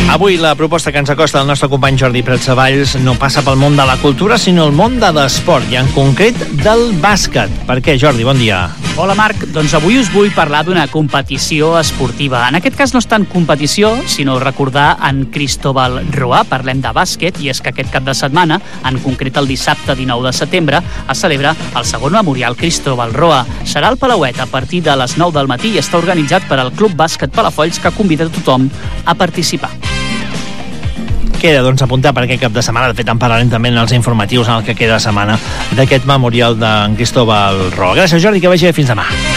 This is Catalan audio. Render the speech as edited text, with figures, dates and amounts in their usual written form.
Avui la proposta que ens acosta el nostre company Jordi Pratsavalls no passa pel món de la cultura, sinó el món de l'esport, i en concret del bàsquet. Per què, Jordi? Bon dia. Hola, Marc. Doncs avui us vull parlar d'una competició esportiva. En aquest cas no és tant competició, sinó recordar en Cristóbal Roa. Parlem de bàsquet, i és que aquest cap de setmana, en concret el dissabte 19 de setembre, es celebra el segon memorial Cristóbal Roa. Serà al Palauet a partir de les 9 del matí i està organitzat per al Club Bàsquet Palafolls, que convida a tothom a participar. Queda, doncs, apuntar per aquest cap de setmana. De fet, en parlarem també en els informatius en el que queda de setmana d'aquest memorial d'en Cristóbal Roa. Gràcies, Jordi, que vagi bé. Fins demà.